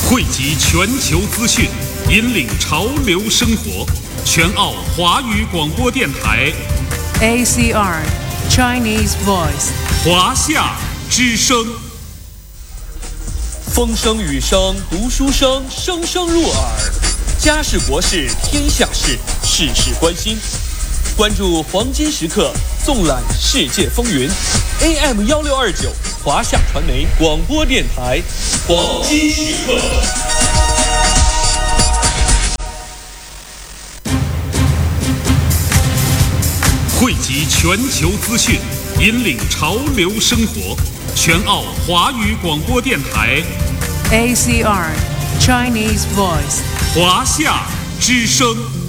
汇集全球资讯，引领潮流生活。全澳华语广播电台 ACR Chinese Voice 华夏之声。 风声雨声读书声，声声入耳。家事国事天下事，事事关心。关注黄金时刻，纵览世界风云。AM 1629华夏传媒广播电台，黄金时刻。 汇集全球资讯，引领潮流生活。全澳华语广播电台 ACR Chinese Voice 华夏之声。